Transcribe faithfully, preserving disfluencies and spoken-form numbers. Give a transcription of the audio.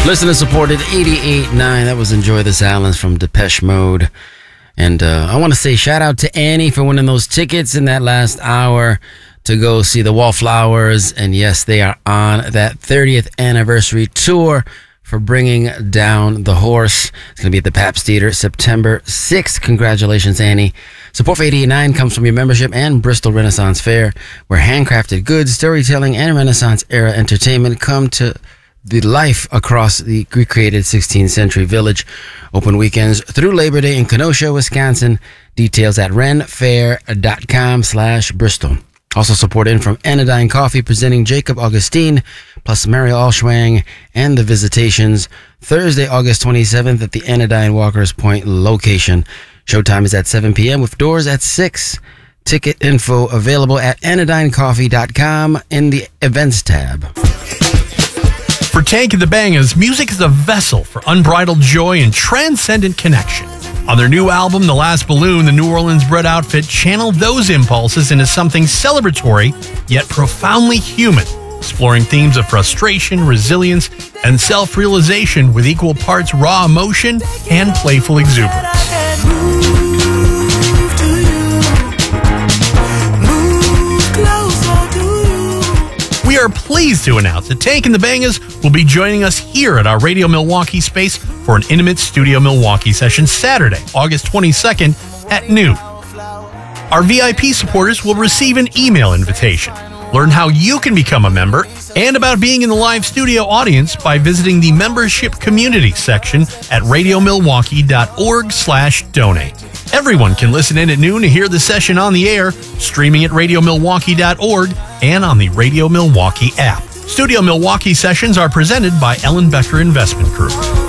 Listener supported eighty-eight point nine. That was Enjoy the Silence from Depeche Mode. And uh, I want to say shout out to Annie for winning those tickets in that last hour to go see the Wallflowers. And yes, they are on that thirtieth anniversary tour for Bringing Down the Horse. It's going to be at the Pabst Theater September sixth. Congratulations, Annie. Support for eighty-eight point nine comes from your membership and Bristol Renaissance Fair, where handcrafted goods, storytelling, and Renaissance era entertainment come to the life across the recreated sixteenth century village. Open weekends through Labor Day in Kenosha, Wisconsin. Details at renfair.com slash Bristol. Also supported from Anodyne Coffee, presenting Jacob Augustine, plus Mario Alschwang, and the Visitations, Thursday, August twenty-seventh at the Anodyne Walker's Point location. Showtime is at seven p.m. with doors at six. Ticket info available at anodyne coffee dot com in the events tab. For Tank and the Bangas, music is a vessel for unbridled joy and transcendent connection. On their new album, The Last Balloon, the New Orleans-bred outfit channeled those impulses into something celebratory, yet profoundly human, exploring themes of frustration, resilience, and self-realization with equal parts raw emotion and playful exuberance. We are pleased to announce that Tank and the Bangas will be joining us here at our Radio Milwaukee space for an intimate Studio Milwaukee session Saturday, August twenty-second at noon. Our V I P supporters will receive an email invitation. Learn how you can become a member and about being in the live studio audience by visiting the membership community section at radiomilwaukee.org slash donate. Everyone can listen in at noon to hear the session on the air, streaming at radiomilwaukee dot org and on the Radio Milwaukee app. Studio Milwaukee sessions are presented by Ellen Becker Investment Group.